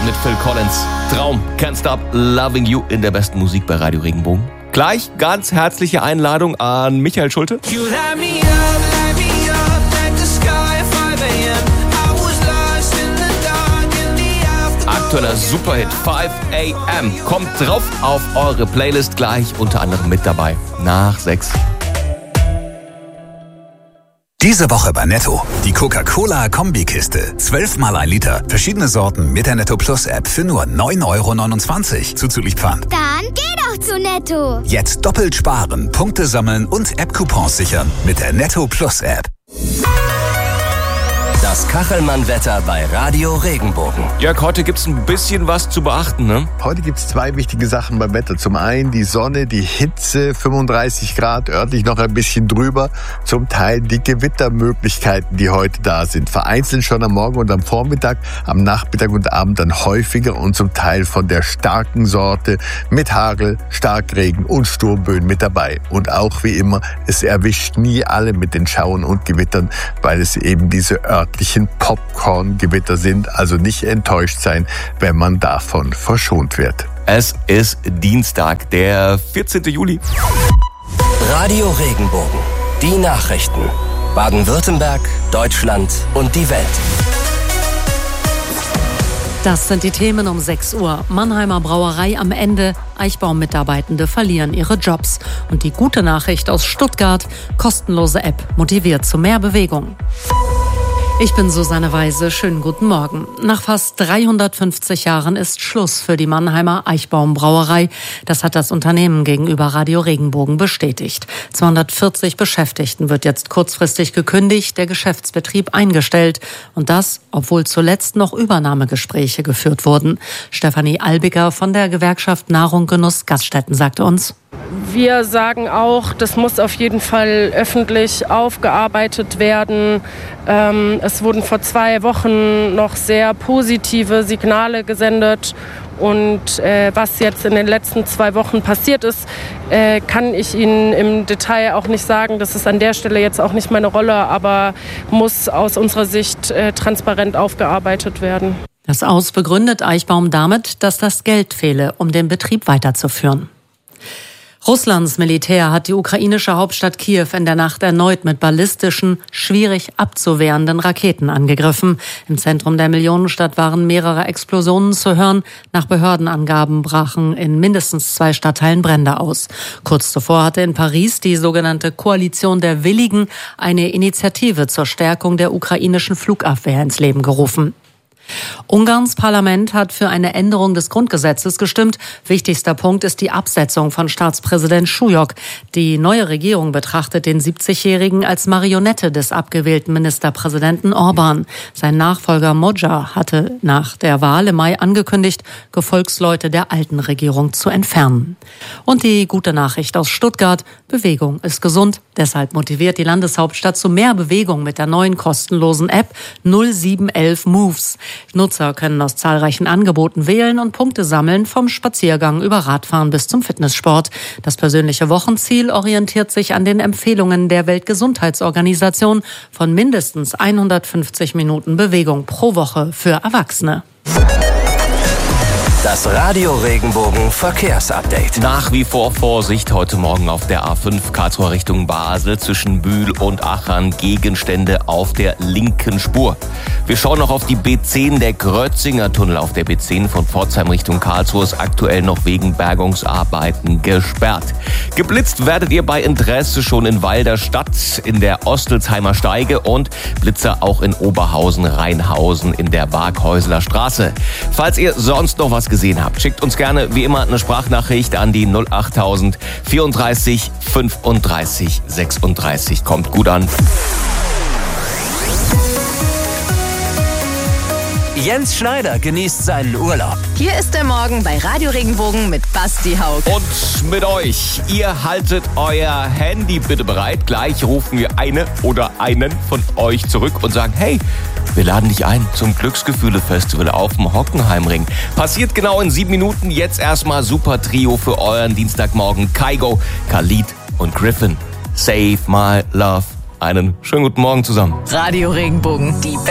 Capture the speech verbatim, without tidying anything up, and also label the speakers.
Speaker 1: mit Phil Collins. Traum, Can't Stop Loving You in der besten Musik bei Radio Regenbogen. Gleich ganz herzliche Einladung an Michael Schulte. Aktueller Superhit five a m kommt drauf auf eure Playlist, gleich unter anderem mit dabei. Nach sechs.
Speaker 2: Diese Woche bei Netto. Die Coca-Cola-Kombikiste. Zwölfmal ein Liter. Verschiedene Sorten mit der Netto Plus App für nur neun Euro neunundzwanzig. Zuzüglich Pfand.
Speaker 3: Dann geh doch zu Netto.
Speaker 2: Jetzt doppelt sparen, Punkte sammeln und App-Coupons sichern mit der Netto Plus App.
Speaker 4: Das Kachelmann-Wetter bei Radio Regenbogen.
Speaker 1: Jörg, heute gibt's ein bisschen was zu beachten, ne?
Speaker 5: Heute gibt's zwei wichtige Sachen beim Wetter. Zum einen die Sonne, die Hitze, fünfunddreißig Grad, örtlich noch ein bisschen drüber. Zum Teil die Gewittermöglichkeiten, die heute da sind. Vereinzelt schon am Morgen und am Vormittag, am Nachmittag und Abend dann häufiger und zum Teil von der starken Sorte mit Hagel, Starkregen und Sturmböen mit dabei. Und auch wie immer, es erwischt nie alle mit den Schauern und Gewittern, weil es eben diese örtlichen Popcorn-Gewitter sind, also nicht enttäuscht sein, wenn man davon verschont wird.
Speaker 1: Es ist Dienstag, der vierzehnten Juli.
Speaker 4: Radio Regenbogen. Die Nachrichten. Baden-Württemberg, Deutschland und die Welt.
Speaker 6: Das sind die Themen um sechs Uhr. Mannheimer Brauerei am Ende. Eichbaum-Mitarbeitende verlieren ihre Jobs. Und die gute Nachricht aus Stuttgart. Kostenlose App motiviert zu mehr Bewegung. Ich bin Susanne Weise. Schönen guten Morgen. Nach fast dreihundertfünfzig Jahren ist Schluss für die Mannheimer Eichbaum Brauerei. Das hat das Unternehmen gegenüber Radio Regenbogen bestätigt. zweihundertvierzig Beschäftigten wird jetzt kurzfristig gekündigt, der Geschäftsbetrieb eingestellt. Und das, obwohl zuletzt noch Übernahmegespräche geführt wurden. Stefanie Albiger von der Gewerkschaft Nahrung Genuss Gaststätten sagte uns:
Speaker 7: Wir sagen auch, das muss auf jeden Fall öffentlich aufgearbeitet werden. Ähm, es wurden vor zwei Wochen noch sehr positive Signale gesendet. Und äh, was jetzt in den letzten zwei Wochen passiert ist, äh, kann ich Ihnen im Detail auch nicht sagen. Das ist an der Stelle jetzt auch nicht meine Rolle, aber muss aus unserer Sicht äh, transparent aufgearbeitet werden.
Speaker 6: Das Aus begründet Eichbaum damit, dass das Geld fehle, um den Betrieb weiterzuführen. Russlands Militär hat die ukrainische Hauptstadt Kiew in der Nacht erneut mit ballistischen, schwierig abzuwehrenden Raketen angegriffen. Im Zentrum der Millionenstadt waren mehrere Explosionen zu hören. Nach Behördenangaben brachen in mindestens zwei Stadtteilen Brände aus. Kurz zuvor hatte in Paris die sogenannte Koalition der Willigen eine Initiative zur Stärkung der ukrainischen Flugabwehr ins Leben gerufen. Ungarns Parlament hat für eine Änderung des Grundgesetzes gestimmt. Wichtigster Punkt ist die Absetzung von Staatspräsident Schujok. Die neue Regierung betrachtet den siebzigjährigen als Marionette des abgewählten Ministerpräsidenten Orban. Sein Nachfolger Magyar hatte nach der Wahl im Mai angekündigt, Gefolgsleute der alten Regierung zu entfernen. Und die gute Nachricht aus Stuttgart: Bewegung ist gesund. Deshalb motiviert die Landeshauptstadt zu mehr Bewegung mit der neuen kostenlosen App null sieben elf Moves. Nutzer können aus zahlreichen Angeboten wählen und Punkte sammeln, vom Spaziergang über Radfahren bis zum Fitnesssport. Das persönliche Wochenziel orientiert sich an den Empfehlungen der Weltgesundheitsorganisation von mindestens hundertfünfzig Minuten Bewegung pro Woche für Erwachsene.
Speaker 4: Das Radio Regenbogen Verkehrsupdate.
Speaker 1: Nach wie vor Vorsicht heute Morgen auf der A fünf Karlsruhe Richtung Basel zwischen Bühl und Achern. Gegenstände auf der linken Spur. Wir schauen noch auf die B zehn. Der Grötzinger Tunnel auf der B zehn von Pforzheim Richtung Karlsruhe ist aktuell noch wegen Bergungsarbeiten gesperrt. Geblitzt werdet ihr bei Interesse schon in Walderstadt in der Ostelsheimer Steige und Blitzer auch in Oberhausen-Rheinhausen in der Barkhäuseler Straße. Falls ihr sonst noch was gesehen habt, schickt uns gerne wie immer eine Sprachnachricht an die null achttausend vierunddreißig fünfunddreißig sechsunddreißig. Kommt gut an.
Speaker 4: Jens Schneider genießt seinen Urlaub.
Speaker 8: Hier ist der Morgen bei Radio Regenbogen mit Basti Haug.
Speaker 1: Und mit euch. Ihr haltet euer Handy bitte bereit. Gleich rufen wir eine oder einen von euch zurück und sagen: Hey, wir laden dich ein zum Glücksgefühle-Festival auf dem Hockenheimring. Passiert genau in sieben Minuten. Jetzt erstmal super Trio für euren Dienstagmorgen. Kygo, Khalid und Griffin. Save my love. Einen schönen guten Morgen zusammen.
Speaker 8: Radio Regenbogen, die